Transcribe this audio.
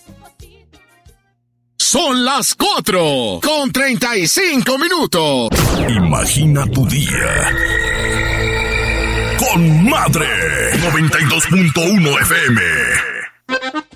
Son las 4:35. Imagina tu día con Madre 92.1 FM.